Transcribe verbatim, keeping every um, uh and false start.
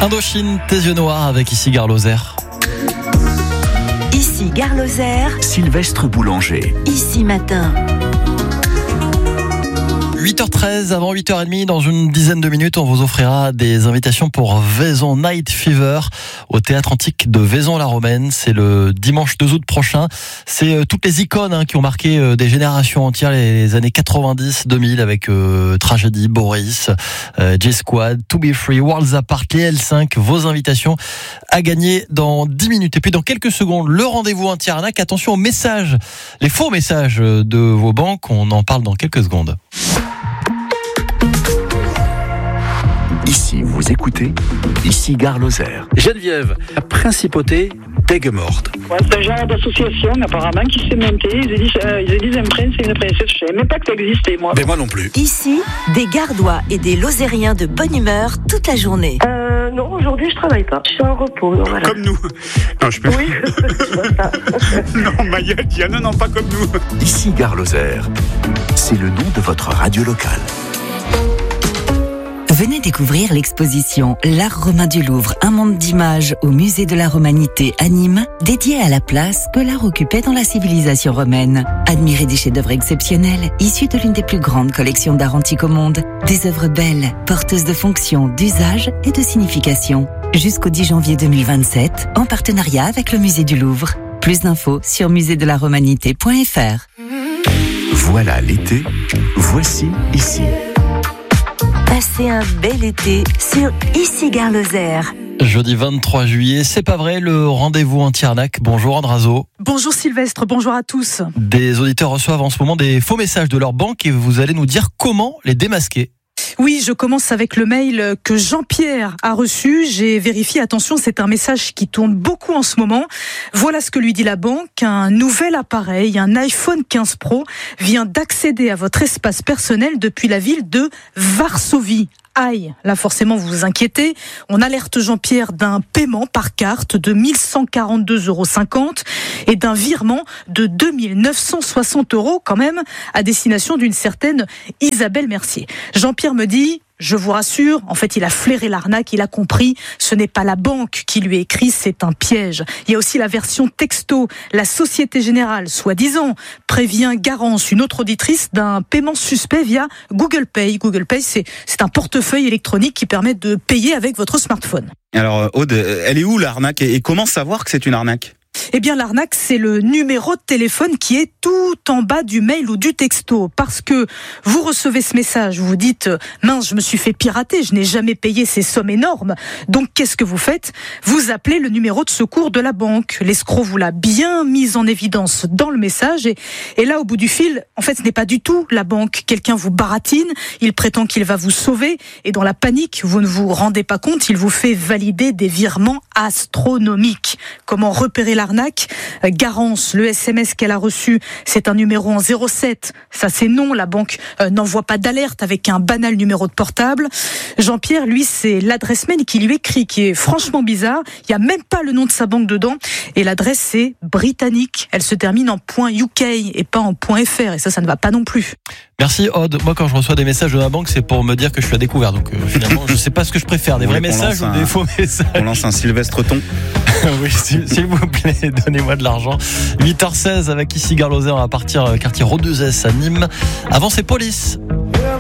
Indochine, tes yeux noirs avec ici Gare Lozère. Ici Gare Lozère. Sylvestre Boulanger. Ici Matin. huit heures treize, avant huit heures trente, dans une dizaine de minutes, on vous offrira des invitations pour Vaison Night Fever au Théâtre Antique de Vaison-la-Romaine. C'est le dimanche deux août prochain. C'est euh, toutes les icônes hein, qui ont marqué euh, des générations entières, les années quatre-vingt-dix deux mille, avec euh, Tragédie, Boris, euh, J-Squad, To Be Free, Worlds Apart, les L cinq. Vos invitations à gagner dans dix minutes. Et puis dans quelques secondes, le rendez-vous anti-arnaque. Attention aux messages, les faux messages de vos banques. On en parle dans quelques secondes. Ici, vous écoutez, ici Gare Lozère. Geneviève, la principauté d'Aigues-Mortes. Ouais, c'est un genre d'association apparemment qui s'est montée. Ils disent, euh, ils disent un prince et une princesse. Je savais même pas que ça existait, moi. Mais moi non plus. Ici, des Gardois et des Lozériens de bonne humeur toute la journée. Euh, non, aujourd'hui je travaille pas. Je suis en repos. Donc voilà. Comme nous. Non, je peux. Oui, c'est ça. Non, ma gueule, Diana, non, pas comme nous. Ici Gare Lozère. C'est le nom de votre radio locale. Venez découvrir l'exposition L'Art romain du Louvre, un monde d'images au musée de la Romanité à Nîmes, dédié à la place que l'art occupait dans la civilisation romaine. Admirez des chefs-d'œuvre exceptionnels, issus de l'une des plus grandes collections d'art antique au monde. Des œuvres belles, porteuses de fonctions, d'usage et de signification. Jusqu'au dix janvier deux mille vingt-sept, en partenariat avec le musée du Louvre. Plus d'infos sur musée de la romanité point f r. Voilà l'été, voici ici. Passez un bel été sur Ici Gare Lozère. Jeudi vingt-trois juillet, c'est pas vrai, le rendez-vous anti-arnaque. Bonjour Andrazo. Bonjour Sylvestre, bonjour à tous. Des auditeurs reçoivent en ce moment des faux messages de leur banque et vous allez nous dire comment les démasquer. Oui, je commence avec le mail que Jean-Pierre a reçu. J'ai vérifié, attention, c'est un message qui tourne beaucoup en ce moment. Voilà ce que lui dit la banque. Un nouvel appareil, un iPhone quinze Pro, vient d'accéder à votre espace personnel depuis la ville de Varsovie. Aïe, là forcément vous vous inquiétez. On alerte Jean-Pierre d'un paiement par carte de mille cent quarante-deux euros cinquante et d'un virement de deux mille neuf cent soixante euros quand même à destination d'une certaine Isabelle Mercier. Jean-Pierre me dit... Je vous rassure, en fait, il a flairé l'arnaque, il a compris, ce n'est pas la banque qui lui écrit, c'est un piège. Il y a aussi la version texto. La Société Générale, soi-disant, prévient Garance, une autre auditrice, d'un paiement suspect via Google Pay. Google Pay, c'est, c'est un portefeuille électronique qui permet de payer avec votre smartphone. Alors, Aude, elle est où l'arnaque et comment savoir que c'est une arnaque ? Eh bien, l'arnaque, c'est le numéro de téléphone qui est tout en bas du mail ou du texto. Parce que vous recevez ce message, vous vous dites « Mince, je me suis fait pirater, je n'ai jamais payé ces sommes énormes. » Donc, qu'est-ce que vous faites ? Vous appelez le numéro de secours de la banque. L'escroc vous l'a bien mis en évidence dans le message. Et, et là, au bout du fil, en fait, ce n'est pas du tout la banque. Quelqu'un vous baratine, il prétend qu'il va vous sauver. Et dans la panique, vous ne vous rendez pas compte, il vous fait valider des virements astronomiques. Comment repérer l'arnaque ? Garance, le S M S qu'elle a reçu, c'est un numéro en zéro sept. Ça, c'est non. La banque euh, n'envoie pas d'alerte avec un banal numéro de portable. Jean-Pierre, lui, c'est l'adresse mail qui lui écrit, qui est franchement bizarre. Il n'y a même pas le nom de sa banque dedans. Et l'adresse, c'est britannique. Elle se termine en .uk et pas en .fr. Et ça, ça ne va pas non plus. Merci Aude. Moi, quand je reçois des messages de ma banque, c'est pour me dire que je suis à découvert. Donc euh, finalement, je ne sais pas ce que je préfère, des vrais messages ou un... des faux messages. On lance un Sylvestre Ton. Oui, s'il, s'il vous plaît, donnez-moi de l'argent. huit heures seize avec ici Gare Lozère, on va partir quartier Rodezès à Nîmes. Avant, c'est Police.